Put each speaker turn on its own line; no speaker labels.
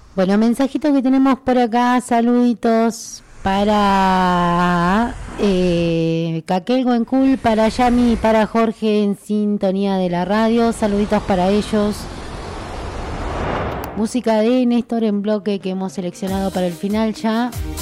Bueno, mensajitos que tenemos por acá, saluditos para Caquel Cool, para Yami, para Jorge en sintonía de la radio, saluditos para ellos. Música de Néstor en bloque que hemos seleccionado para el final ya.